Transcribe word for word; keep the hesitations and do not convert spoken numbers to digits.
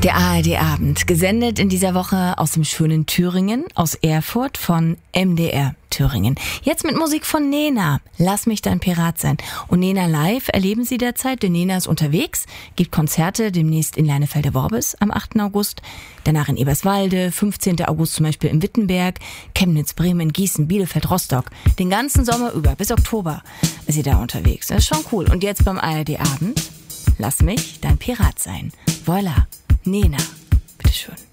Der A R D-Abend, gesendet in dieser Woche aus dem schönen Thüringen, aus Erfurt von M D R Thüringen. Jetzt mit Musik von Nena, Lass mich dein Pirat sein. Und Nena live erleben Sie derzeit, denn Nena ist unterwegs, gibt Konzerte demnächst in Leinefelder-Worbis am achten August, danach in Eberswalde, fünfzehnten August zum Beispiel in Wittenberg, Chemnitz, Bremen, Gießen, Bielefeld, Rostock. Den ganzen Sommer über, bis Oktober ist sie da unterwegs. Das ist schon cool. Und jetzt beim A R D-Abend, Lass mich dein Pirat sein. Voilà. Nena, bitteschön.